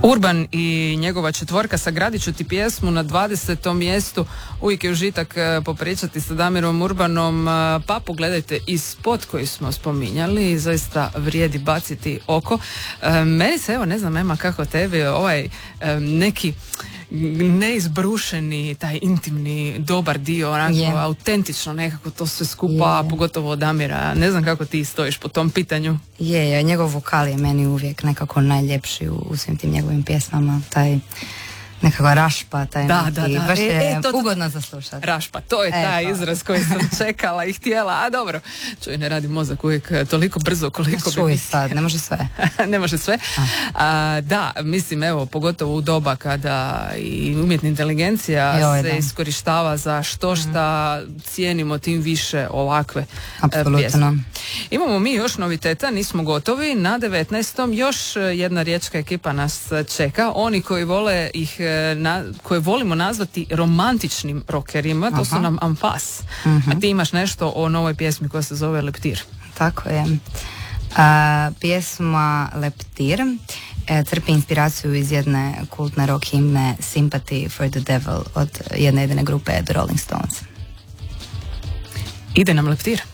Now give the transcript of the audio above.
Urban i njegova četvorka, sagradit ću ti pjesmu na 20. mjestu. Uvijek je užitak popričati sa Damirom Urbanom, pa pogledajte i spot koji smo spominjali, zaista vrijedi baciti oko. Meni se, evo, ne znam, Ema, kako tebi, ovaj neki neizbrušeni, taj intimni, dobar dio, onako, autentično nekako to sve skupa, pogotovo od Damira. Ne znam kako ti stojiš po tom pitanju. Njegov vokal je meni uvijek nekako najljepši u svim tim njegovim pjesmama, taj nekakva rašpa, taj neki, baš je ugodno za slušati. Rašpa, to je taj izraz koji sam čekala i htjela, a dobro, čuj, ne radi mozak uvijek toliko brzo koliko bi... Čuj sad, ne može sve. Ne može sve. Da, mislim, evo, pogotovo u doba kada i umjetna inteligencija se iskorištava za što šta, cijenimo tim više ovakve pjesme. Imamo mi još noviteta, nismo gotovi, na 19. još jedna riječka ekipa nas čeka, oni koji vole ih koje volimo nazvati romantičnim rockerima, to su nam Amfas. A ti imaš nešto o novoj pjesmi koja se zove Leptir. Tako je. Pjesma Leptir crpi inspiraciju iz jedne kultne rock himne Sympathy for the Devil od jedne grupe The Rolling Stones. Ide nam Leptir.